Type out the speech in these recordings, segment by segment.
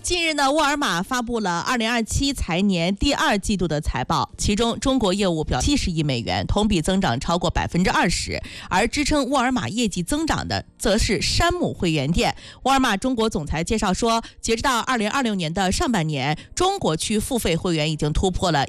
近日呢，沃尔玛发布了2027财年第2季度的财报，其中中国业务表70亿美元，同比增长超过20%，而支撑沃尔玛业绩增长的则是山姆会员店。沃尔玛中国总裁介绍说，截止到2026年的上半年，中国区付费会员已经突破了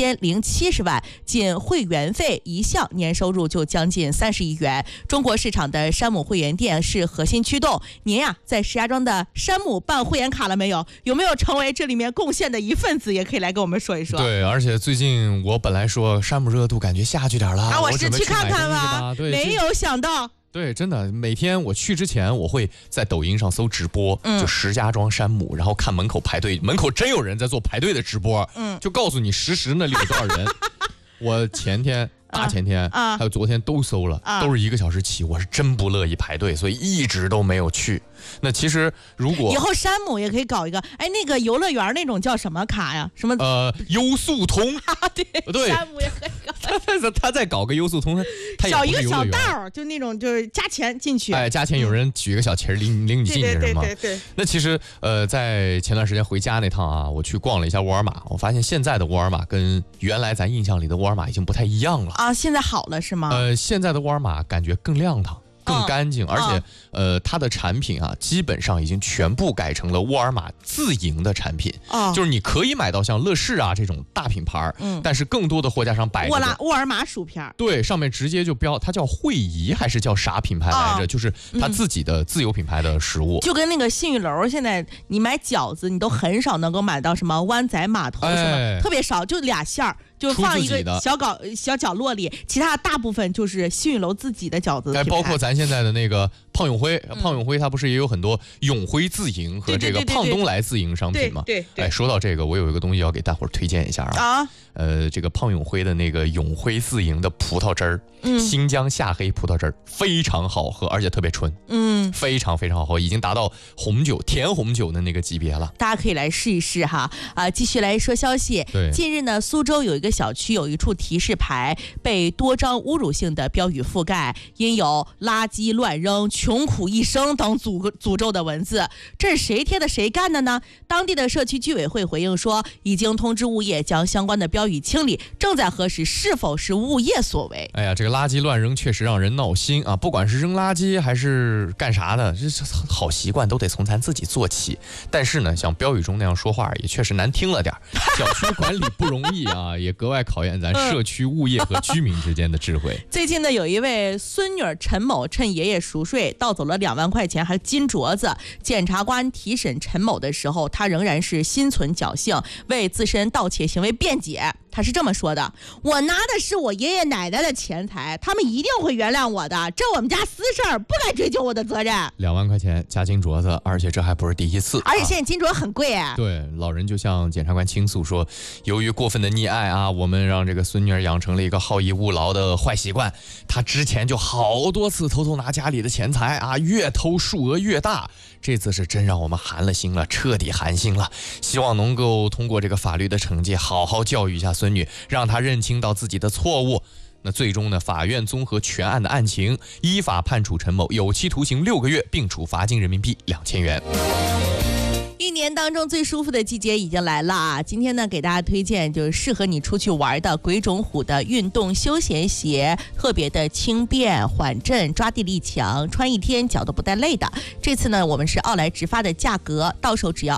1070万，仅会员费一项年收入就将近30亿元。中国市场的山姆会员店是核心驱动。您呀，在石家庄的山姆办会员卡了没有？有没有成为这里面贡献的一份子？也可以来跟我们说一说。 对，而且最近我本来说山姆热度感觉下去点了， 我是去看看吧，没有想到。 对，真的，每天我去之前，我会在抖音上搜直播，就石家庄山姆，然后看门口排队，门口真有人在做排队的直播，就告诉你实时那里有多少人。我前天、大前天还有昨天都搜了，都是1个小时起，我是真不乐意排队，所以一直都没有去。那其实如果以后山姆也可以搞一个，那个游乐园那种叫什么卡呀？什么优速通对， 山姆也可以搞。 他再搞个优速通，他也不是游乐园， 小一个小道，就那种就是加钱进去。 加钱有人举个小旗领你进去是吗？ 对。 那其实在前段时间回家那趟啊，我去逛了一下沃尔玛，我发现现在的沃尔玛跟原来咱印象里的沃尔玛已经不太一样了啊。现在好了是吗？ 现在的沃尔玛感觉更亮堂。更干净，而且它的产品啊，基本上已经全部改成了沃尔玛自营的产品，就是你可以买到像乐事啊这种大品牌，但是更多的货架上摆着沃尔玛薯片， 对，上面直接就标它叫惠仪还是叫啥品牌来着？就是它自己的自有品牌的食物， 就跟那个信誉楼，现在你买饺子，你都很少能够买到什么湾仔码头什么，特别少，就2馅儿。就放一个小角落里，其他大部分就是信誉楼自己的饺子。 包括咱现在的那个胖永辉，胖永辉它不是也有很多永辉自营和这个胖东来自营商品吗？ 对。 说到这个，我有一个东西要给大伙儿推荐一下啊。这个胖永辉的那个永辉自营的葡萄汁儿，新疆夏黑葡萄汁儿非常好喝，而且特别纯，非常非常好喝，已经达到甜红酒的那个级别了。 大家可以来试一试哈。继续来说消息。近日呢，苏州有一个小区有一处提示牌被多张侮辱性的标语覆盖，因有垃圾乱扔、穷苦一生等诅咒的文字。这是谁贴的谁干的呢？当地的社区居委会回应说，已经通知物业将相关的标语清理，正在核实是否是物业所为。 哎呀，这个垃圾乱扔确实让人闹心啊！不管是扔垃圾还是干啥的，这好习惯都得从咱自己做起。但是呢，像标语中那样说话也确实难听了点。小区管理不容易啊，也格外考验咱社区物业和居民之间的智慧。 最近呢，有一位孙女陈某趁爷爷熟睡盗走了2万块钱还金镯子。检察官提审陈某的时候，他仍然是心存侥幸，为自身盗窃行为辩解。他是这么说的：我拿的是我爷爷奶奶的钱财，他们一定会原谅我的，这我们家私事儿，不该追究我的责任。 2万块钱加金镯子，而且这还不是第一次， 而且现在金镯很贵哎。 对，老人就向检察官倾诉说，由于过分的溺爱啊，我们让这个孙女儿养成了一个好逸恶劳的坏习惯。她之前就好多次偷拿家里的钱财啊，越偷数额越大。这次是真让我们寒了心了，彻底寒心了。希望能够通过这个法律的惩戒，好好教育一下孙女，让她认清到自己的错误。那最终呢，法院综合全案的案情，依法判处陈某有期徒刑6个月，并处罚金人民币2000元。 一年当中最舒服的季节已经来了啊！今天呢，给大家推荐就是适合你出去玩的鬼冢虎的运动休闲鞋，特别的轻便缓震，抓地力强，穿一天脚都不带累的。这次呢，我们是奥莱直发的价格，到手只要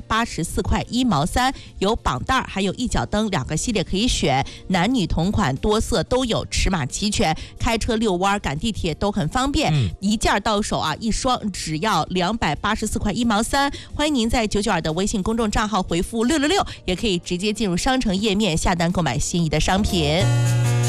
284块1毛3，有绑带还有一脚蹬2个系列可以选，男女同款多色都有，尺码齐全，开车遛弯赶地铁都很方便。一件到手啊，一双只要284块1毛3。欢迎您在992的微信公众账号回复666，也可以直接进入商城页面下单购买心仪的商品。